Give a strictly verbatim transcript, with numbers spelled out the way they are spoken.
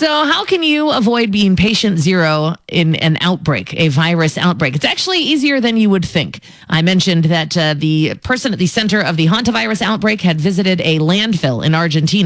So, how can you avoid being patient zero in an outbreak, a virus outbreak? It's actually easier than you would think. I mentioned that uh, the person at the center of the hantavirus outbreak had visited a landfill in Argentina.